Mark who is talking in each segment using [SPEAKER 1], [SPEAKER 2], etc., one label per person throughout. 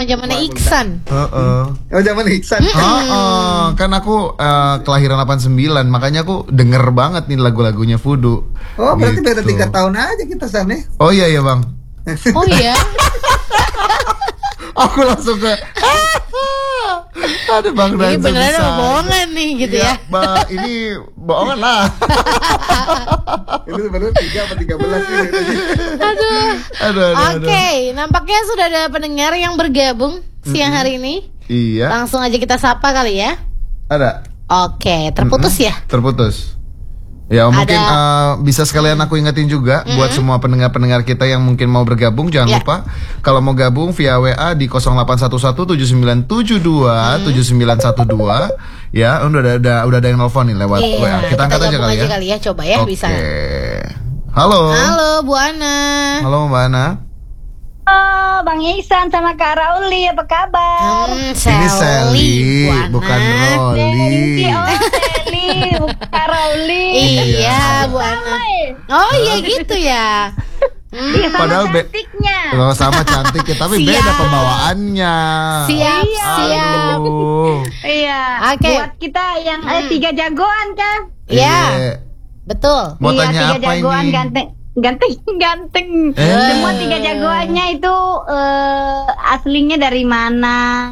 [SPEAKER 1] zaman-zamannya Iksan.
[SPEAKER 2] Oh, zaman Iksan.
[SPEAKER 3] Kan aku kelahiran 89, makanya aku denger banget nih lagu-lagunya Fudu.
[SPEAKER 2] Oh, berarti
[SPEAKER 3] gitu.
[SPEAKER 2] beda 3 tahun aja kita sana.
[SPEAKER 3] Oh iya Bang.
[SPEAKER 1] Oh iya.
[SPEAKER 3] Aku langsung ke ada Bang
[SPEAKER 1] Ini
[SPEAKER 3] Danzo
[SPEAKER 1] beneran
[SPEAKER 3] bisa.
[SPEAKER 1] bohongan nih gitu ya.
[SPEAKER 3] Ini bohongan lah.
[SPEAKER 2] Itu sebenarnya 3 apa 13 ini.
[SPEAKER 1] Aduh. Oke, nampaknya sudah ada pendengar yang bergabung siang hari ini.
[SPEAKER 3] Iya.
[SPEAKER 1] Langsung aja kita sapa kali ya.
[SPEAKER 3] Ada.
[SPEAKER 1] Oke, terputus ya.
[SPEAKER 3] Terputus. Ya mungkin bisa sekalian aku ingetin juga buat semua pendengar-pendengar kita yang mungkin mau bergabung, jangan lupa kalau mau gabung via WA di 081179727912 ya. Udah ada yang nelfon nih lewat WA. Kita angkat aja kali ya.
[SPEAKER 1] Coba ya bisa.
[SPEAKER 3] Halo.
[SPEAKER 1] Halo Bu Ana.
[SPEAKER 3] Halo Mbak Ana.
[SPEAKER 4] Oh, Bang Iksan sama Kak Rauli, apa kabar?
[SPEAKER 3] Ini Sally, bukan Rolly.
[SPEAKER 4] Sally, bukan Kak Rauli.
[SPEAKER 1] Iya, Bu Ana. Oh iya gitu ya.
[SPEAKER 3] Padahal
[SPEAKER 4] cantiknya.
[SPEAKER 3] Sama cantik ya, tapi beda pembawaannya.
[SPEAKER 1] Siap.
[SPEAKER 4] Iya.
[SPEAKER 1] Oke.
[SPEAKER 4] Buat kita yang 3 jagoan kan?
[SPEAKER 1] Iya. Betul.
[SPEAKER 3] Mau tanya
[SPEAKER 4] 3
[SPEAKER 3] apa
[SPEAKER 4] jagoan
[SPEAKER 3] ini?
[SPEAKER 4] ganteng. Semua 3 jagoannya itu aslinya dari mana?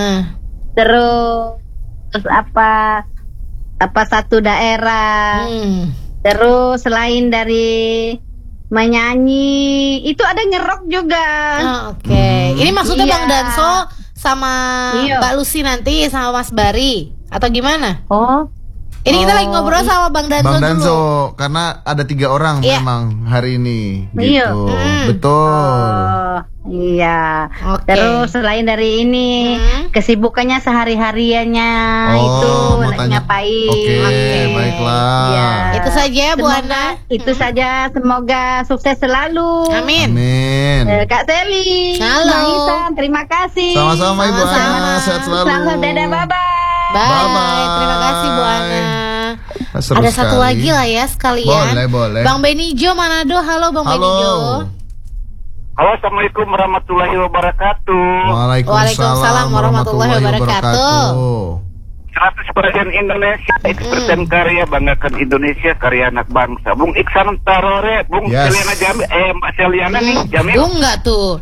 [SPEAKER 4] Terus apa satu daerah? Terus selain dari menyanyi, itu ada ngerok juga.
[SPEAKER 1] Oke. Ini maksudnya Bang Danso sama Mbak Lucy nanti sama Mas Bari atau gimana? Ini kita lagi ngobrol sama Bang Danso
[SPEAKER 3] Bang Danso
[SPEAKER 1] dulu.
[SPEAKER 3] Karena ada 3 orang memang hari ini gitu. Betul.
[SPEAKER 4] Iya. Terus selain dari ini kesibukannya sehari-hariannya itu ngapain?
[SPEAKER 3] Oke, baiklah.
[SPEAKER 4] Ya.
[SPEAKER 1] Itu saja Bu Ana.
[SPEAKER 4] Itu saja, semoga sukses selalu.
[SPEAKER 1] Amin.
[SPEAKER 4] Kak Sally.
[SPEAKER 1] Halo.
[SPEAKER 4] Bang Iksan, terima kasih.
[SPEAKER 3] Sama-sama Ibu Ana, sehat selalu.
[SPEAKER 4] Selamat dadah, bye-bye.
[SPEAKER 1] Bye. Terima kasih Bu Ana.
[SPEAKER 3] Seru
[SPEAKER 1] ada
[SPEAKER 3] sekali.
[SPEAKER 1] satu lagi lah ya sekalian.
[SPEAKER 3] Boleh.
[SPEAKER 1] Bang Benijo Manado. Halo Bang Benijo.
[SPEAKER 5] Halo, assalamualaikum warahmatullahi wabarakatuh.
[SPEAKER 1] Waalaikumsalam warahmatullahi wabarakatuh.
[SPEAKER 5] 100% Indonesia, eksperten karya, banggakan Indonesia, karya anak bangsa. Bung Iksan Tarore, Bung Seliana Jamil, Mbak Seliana nih, Jamil.
[SPEAKER 1] Bung nggak tuh?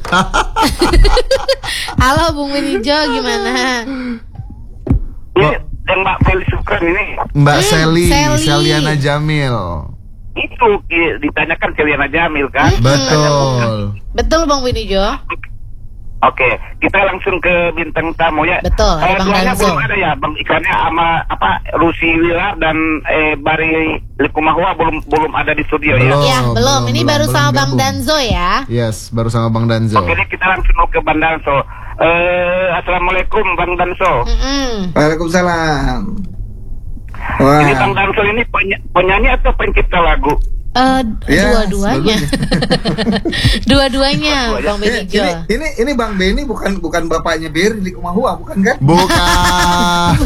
[SPEAKER 1] Halo Bung Benijo, gimana?
[SPEAKER 5] Ini yang Mbak Feli Sukran ini.
[SPEAKER 3] Mbak Seliana Jamil.
[SPEAKER 5] Itu ditanyakan Seliana Jamil kan?
[SPEAKER 1] Betul Bang Benijo.
[SPEAKER 5] Oke, kita langsung ke bintang tamu ya.
[SPEAKER 1] Betul, Bang Danso.
[SPEAKER 5] Belum ada ya, Bang Ikannya sama Rusi Wila dan Bari Likumahwa belum ada di studio ya.
[SPEAKER 1] Iya, belum. Ini baru sama Bang Danzo ya.
[SPEAKER 3] Yes, baru sama Bang Danzo.
[SPEAKER 5] Oke, ini kita langsung ke Bang Danso. Assalamualaikum Bang Danso.
[SPEAKER 2] Waalaikumsalam.
[SPEAKER 5] Ini Bang Danso ini penyanyi atau pencipta lagu?
[SPEAKER 1] Dua-duanya. Dua-duanya Bang Benijo.
[SPEAKER 2] Ini Bang Beni bukan bapaknya Beri di Kumahua, bukan kan?
[SPEAKER 3] Bukan.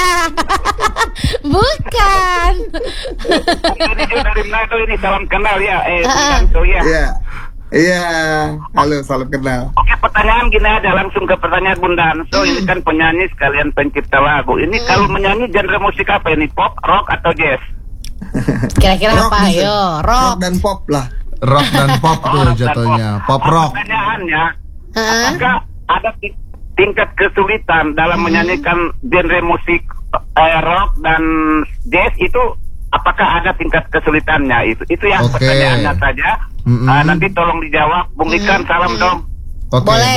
[SPEAKER 1] Bukan.
[SPEAKER 5] Bang Benijo dari Manado ini, salam kenal ya. Bang Danso ya.
[SPEAKER 2] Iya, halo, salam kenal.
[SPEAKER 5] Oke, pertanyaan gini aja, langsung ke pertanyaan Bung Danso. Ini kan penyanyi sekalian pencipta lagu. Ini kalau menyanyi genre musik apa ini? Pop, rock, atau jazz?
[SPEAKER 1] Kira-kira apa? Ayo, rock
[SPEAKER 2] dan pop lah.
[SPEAKER 3] Rock dan pop tuh jatuhnya. Pop rock.
[SPEAKER 5] Pertanyaannya, apakah ada tingkat kesulitan dalam menyanyikan genre musik rock dan jazz itu? Apakah ada tingkat kesulitannya? Itu yang pertanyaannya saja. Nanti tolong dijawab. Bung Ikan, salam dong.
[SPEAKER 1] Boleh.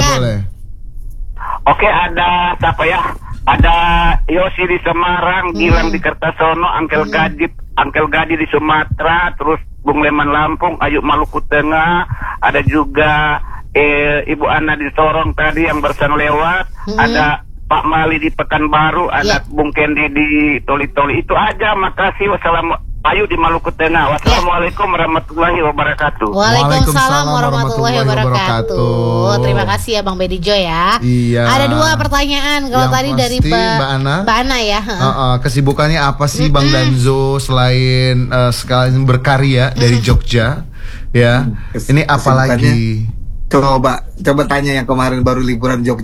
[SPEAKER 5] Oke, ada siapa ya? Ada Yosi di Semarang, Gilang di Kertasono, Angkel Gadi di Sumatera, terus Bung Leman Lampung, Ayu Maluku Tengah, ada juga Ibu Ana di Sorong tadi yang barusan lewat, ada Pak Mali di Pekanbaru, ada Bung Kendi di Toli-Toli. Itu aja, makasih. Ayu di Maluku Tengah. Wassalamualaikum warahmatullahi wabarakatuh.
[SPEAKER 1] Waalaikumsalam warahmatullahi wabarakatuh. Terima kasih ya Bang Benijo ya.
[SPEAKER 3] Iya.
[SPEAKER 1] Ada 2 pertanyaan. Kalau tadi dari Mbak Ana ya.
[SPEAKER 3] Kesibukannya apa sih Bang Danzo selain sekalian berkarya dari Jogja? Ya. Ini apa lagi?
[SPEAKER 2] Coba tanya yang kemarin baru liburan Jogja.